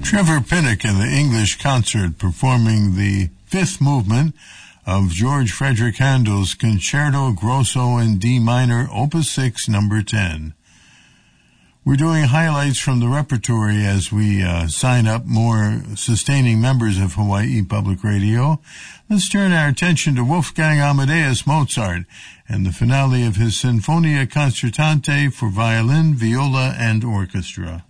Trevor Pinnock and the English Concert performing the fifth movement of George Frederick Handel's Concerto Grosso in D minor, Opus 6, number 10. We're doing highlights from the repertory as we sign up more sustaining members of Hawaii Public Radio. Let's turn our attention to Wolfgang Amadeus Mozart and the finale of his Sinfonia Concertante for violin, viola, and orchestra.